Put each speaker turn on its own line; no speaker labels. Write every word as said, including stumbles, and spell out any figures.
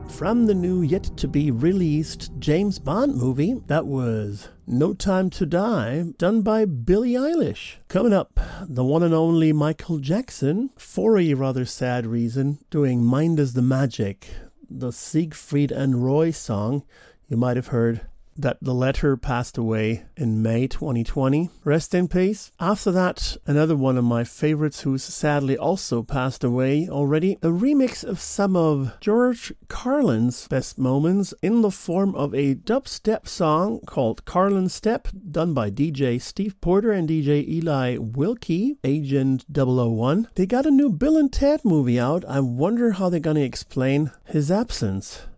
from the new yet-to-be-released James Bond movie. That was No Time to Die, done by Billie Eilish. Coming up, the one and only Michael Jackson, for a rather sad reason, doing Mind is the Magic, the Siegfried and Roy song. You might have heard that the letter passed away in May twenty twenty. Rest in peace. After that, another one of my favorites who's sadly also passed away already. A remix of some of George Carlin's best moments in the form of a dubstep song called Carlin Step, done by D J Steve Porter and D J Eli Wilkie, Agent double oh one. They got a new Bill and Ted movie out. I wonder how they're going to explain his absence.